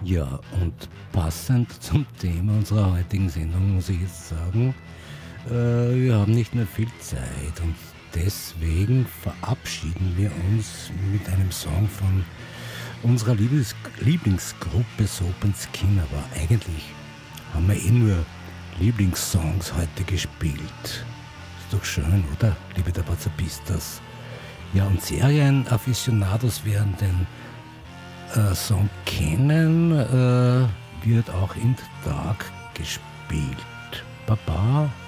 Ja, und passend zum Thema unserer heutigen Sendung muss ich jetzt sagen, wir haben nicht mehr viel Zeit und deswegen verabschieden wir uns mit einem Song von unserer Lieblingsgruppe Soap & Skin, aber eigentlich haben wir nur Lieblingssongs heute gespielt. Ist doch schön, oder, liebe Tabazapistas? Ja, und Serienaficionados werden den Song kennen, wird auch in The Dark gespielt. Baba.